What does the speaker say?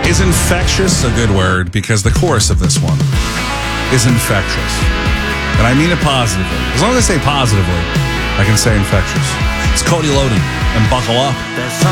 Is infectious a good word? Because the chorus of this one is infectious. And I mean it positively. As long as I say positively, I can say infectious. It's Cody Loden and Buckle Up.